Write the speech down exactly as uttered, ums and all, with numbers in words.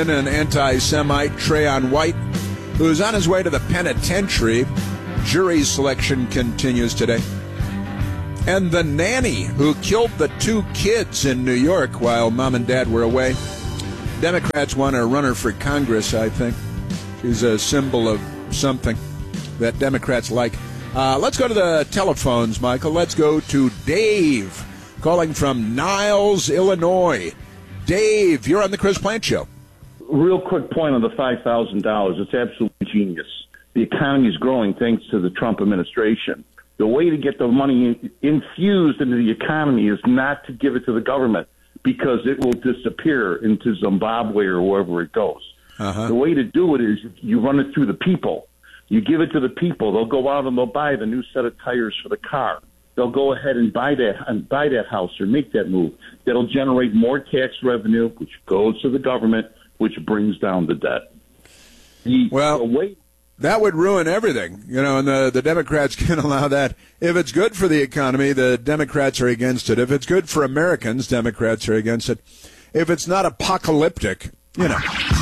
An anti-Semite, Trayon White, who's on his way to the penitentiary. Jury selection continues today. And the nanny who killed the two kids in New York while mom and dad were away. Democrats want to run her for Congress, I think. She's a symbol of something that Democrats like. Uh, let's go to the telephones, Michael. Let's go to Dave, calling from Niles, Illinois. Dave, you're on the Chris Plant Show. Real quick point on the five thousand dollars. It's absolutely genius. The economy is growing thanks to the Trump administration. The way to get the money in, infused into the economy is not to give it to the government because it will disappear into Zimbabwe or wherever it goes. Uh-huh. The way to do it is you run it through the people. You give it to the people. They'll go out and they'll buy the new set of tires for the car. They'll go ahead and buy that and buy that house or make that move. That'll generate more tax revenue, which goes to the government, which brings down the debt. The, well, the way- that would ruin everything, you know, and the, the Democrats can't allow that. If it's good for the economy, the Democrats are against it. If it's good for Americans, Democrats are against it. If it's not apocalyptic, you know.